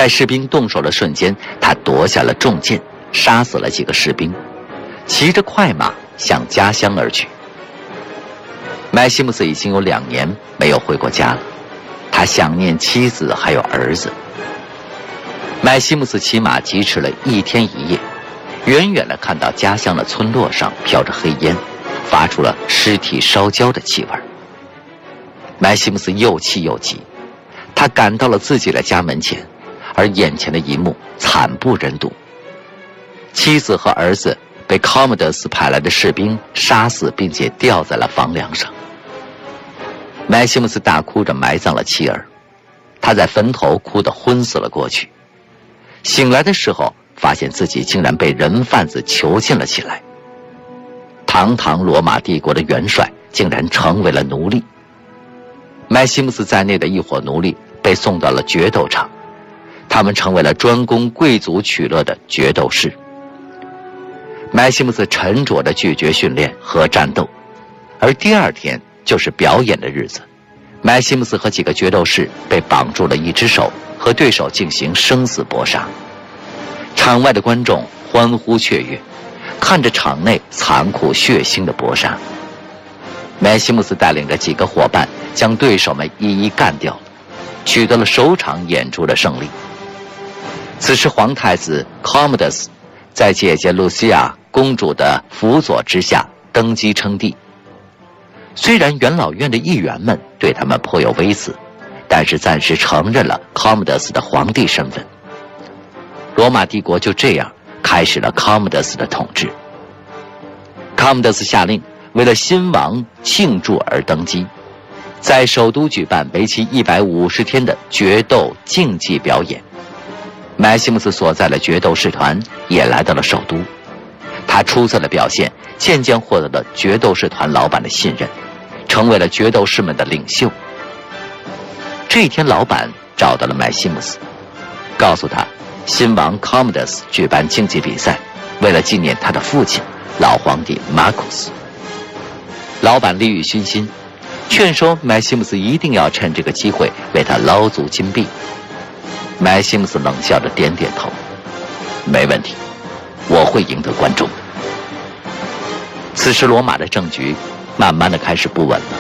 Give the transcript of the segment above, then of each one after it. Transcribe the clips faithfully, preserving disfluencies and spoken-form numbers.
在士兵动手的瞬间，他夺下了重剑，杀死了几个士兵，骑着快马向家乡而去。麦西姆斯已经有两年没有回过家了，他想念妻子还有儿子。麦西姆斯骑马疾驰了一天一夜，远远地看到家乡的村落上飘着黑烟，发出了尸体烧焦的气味。麦西姆斯又气又急，他赶到了自己的家门前，而眼前的一幕惨不忍睹。妻子和儿子被康莫德斯派来的士兵杀死，并且吊在了房梁上。麦西姆斯大哭着埋葬了妻儿，他在坟头哭得昏死了过去。醒来的时候，发现自己竟然被人贩子囚禁了起来。堂堂罗马帝国的元帅竟然成为了奴隶。麦西姆斯在内的一伙奴隶被送到了决斗场，他们成为了专供贵族取乐的决斗士。麦西姆斯沉着地拒绝训练和战斗，而第二天就是表演的日子。麦西姆斯和几个决斗士被绑住了一只手，和对手进行生死搏杀。场外的观众欢呼雀跃，看着场内残酷血腥的搏杀。麦西姆斯带领着几个伙伴将对手们一一干掉了，取得了首场演出的胜利。此时皇太子 Commodus 在姐姐露西亚公主的辅佐之下登基称帝。虽然元老院的议员们对他们颇有微词，但是暂时承认了 Commodus 的皇帝身份。罗马帝国就这样开始了 Commodus 的统治。Commodus 下令为了新王庆祝而登基，在首都举办为期一百五十天的决斗竞技表演。麦西姆斯所在的决斗士团也来到了首都，他出色的表现渐渐获得了决斗士团老板的信任，成为了决斗士们的领袖。这一天，老板找到了麦西姆斯，告诉他新王 Commodus 举办竞技比赛，为了纪念他的父亲老皇帝 Marcus。 老板利欲熏心，劝说麦西姆斯一定要趁这个机会为他捞足金币。麦西姆斯冷笑着点点头，没问题，我会赢得观众。此时罗马的政局慢慢的开始不稳了。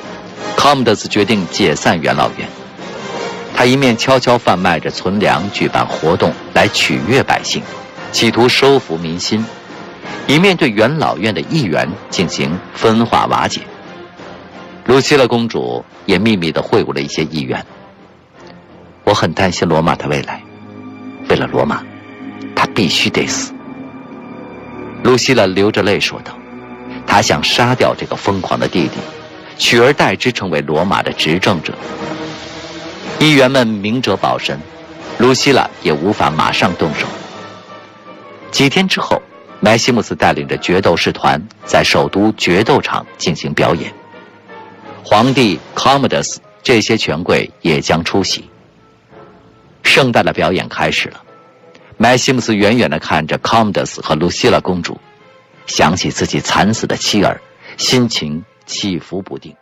Commodus 决定解散元老院，他一面悄悄贩卖着存粮，举办活动来取悦百姓，企图收服民心，一面对元老院的议员进行分化瓦解。卢西勒公主也秘密地会晤了一些议员。我很担心罗马的未来，为了罗马，他必须得死。卢西勒流着泪说道，他想杀掉这个疯狂的弟弟，取而代之成为罗马的执政者。议员们明哲保身，卢西拉也无法马上动手。几天之后，麦西姆斯带领着决斗士团在首都决斗场进行表演，皇帝 Commodus 这些权贵也将出席。盛大的表演开始了，麦西姆斯远远地看着 Commodus 和卢西拉公主，想起自己惨死的妻儿，心情起伏不定。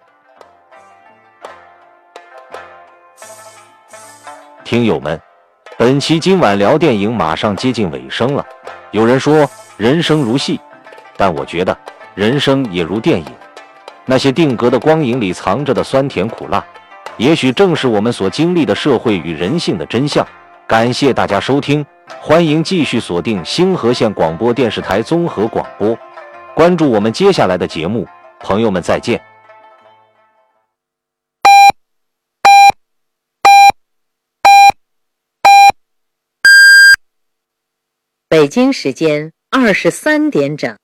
听友们，本期今晚聊电影马上接近尾声了。有人说人生如戏，但我觉得人生也如电影，那些定格的光影里藏着的酸甜苦辣，也许正是我们所经历的社会与人性的真相。感谢大家收听，欢迎继续锁定星河县广播电视台综合广播，关注我们接下来的节目。朋友们再见。 北京时间二十三点整。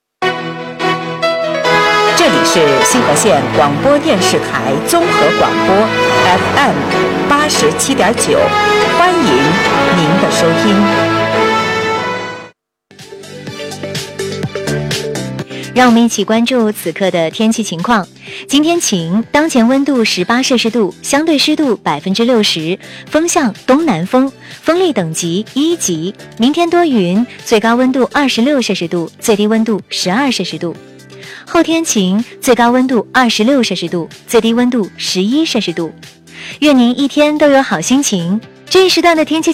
这里是星河县广播电视台综合广播 F M 八十七点九，欢迎您的收听。 让我们一起关注此刻的天气情况。今天晴，当前温度十八摄氏度，相对湿度百分之六十，风向东南风，风力等级一级。明天多云，最高温度二十六摄氏度，最低温度十二摄氏度。后天晴，最高温度二十六摄氏度，最低温度十一摄氏度。愿您一天都有好心情。这一时段的天气